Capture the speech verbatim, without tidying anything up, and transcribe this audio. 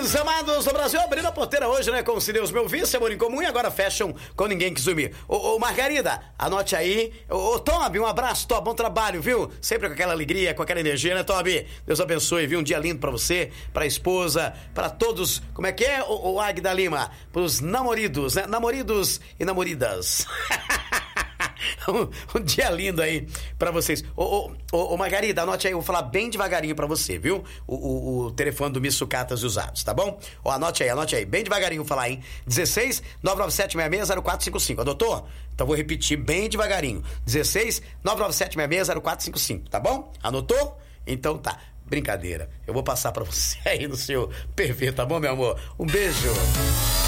Amores amados do Brasil, abrindo a porteira hoje, né? Como se Deus me ouvisse, amor em comum, e agora fecham com ninguém quis dormir. Ô, ô Margarida, anote aí. Ô, ô Tobi, um abraço, Tobi, bom trabalho, viu? Sempre com aquela alegria, com aquela energia, né, Tobi? Deus abençoe, viu? Um dia lindo pra você, pra esposa, pra todos. Como é que é, ô, ô Agda Lima? Pros namoridos, né? Namoridos e namoridas. Um, um dia lindo aí pra vocês. Ô, ô, ô, ô Margarida, anote aí, eu vou falar bem devagarinho pra você, viu? O, o, o telefone do Miss Sucatas e Usados, tá bom? Ó, anote aí, anote aí, bem devagarinho vou falar, hein? dezesseis, nove nove sete, seis seis, zero quatro cinco cinco. Adotou? Então vou repetir bem devagarinho. dezesseis, nove nove sete, seis seis, zero quatro cinco cinco, tá bom? Anotou? Então tá. Brincadeira. Eu vou passar pra você aí no seu P V, tá bom, meu amor? Um beijo.